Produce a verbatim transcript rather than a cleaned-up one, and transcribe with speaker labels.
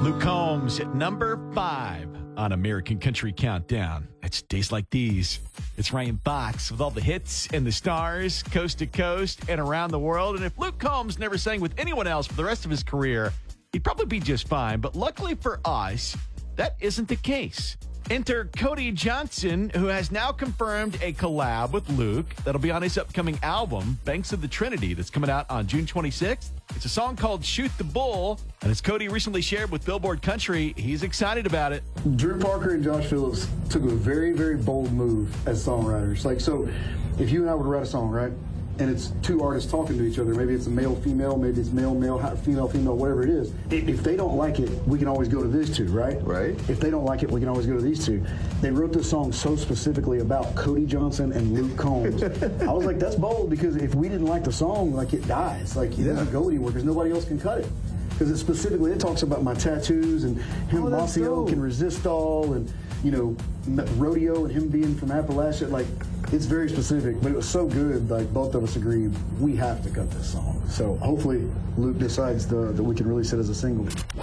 Speaker 1: Luke Combs at number five on American Country Countdown. It's days like these. It's Ryan Fox with all the hits and the stars, coast to coast and around the world. And if Luke Combs never sang with anyone else for the rest of his career, he'd probably be just fine. But luckily for us, that isn't the case. Enter Cody Johnson, who has now confirmed a collab with Luke that'll be on his upcoming album, Banks of the Trinity, that's coming out on June twenty-sixth. It's a song called Shoot the Bull, and as Cody recently shared with Billboard Country, he's excited about it.
Speaker 2: Drew Parker and Josh Phillips took a very, very bold move as songwriters. Like, so if you and I were to write a song, right, and it's two artists talking to each other, maybe it's a male, female, maybe it's male, male, female, female, whatever it is. If they don't like it, we can always go to these two, right?
Speaker 3: Right.
Speaker 2: If they don't like it, we can always go to these two. They wrote this song so specifically about Cody Johnson and Luke Combs. I was like, that's bold, because if we didn't like the song, like, it dies. Like, it doesn't go anywhere because nobody else can cut it. Because it specifically, it talks about my tattoos and him,
Speaker 3: Oh, that's
Speaker 2: Mossy
Speaker 3: dope.
Speaker 2: Oak and Resistol and, you know, rodeo and him being from Appalachia. Like, it's very specific, but it was so good, like, both of us agreed we have to cut this song. So hopefully Luke decides the, that we can release it as a single.